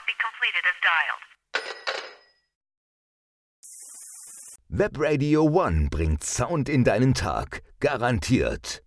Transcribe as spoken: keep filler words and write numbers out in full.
be completed as dialed. Webradio One bringt Sound in deinen Tag. Garantiert.